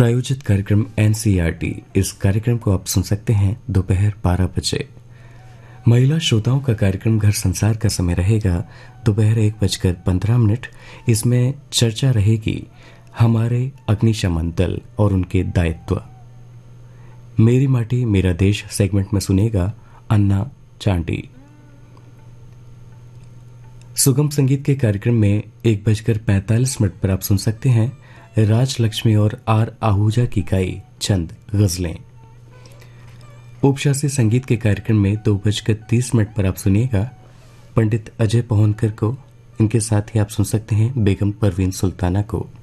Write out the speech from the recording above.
प्रायोजित कार्यक्रम एनसीईआरटी। इस कार्यक्रम को आप सुन सकते हैं दोपहर 12 बजे। महिला श्रोताओं का कार्यक्रम घर संसार का समय रहेगा दोपहर 1:15। इसमें चर्चा रहेगी हमारे अग्निशमन दल और उनके दायित्व। मेरी माटी मेरा देश सेगमेंट में सुनेगा अन्ना चांडी। सुगम संगीत के कार्यक्रम में 1:45 पर आप सुन सकते हैं राजलक्ष्मी और आर आहूजा की गाई चंद गजलें। उपशास्त्रीय संगीत के कार्यक्रम में 2:30 पर आप सुनिएगा पंडित अजय पोहनकर को। इनके साथ ही आप सुन सकते हैं बेगम परवीन सुल्ताना को।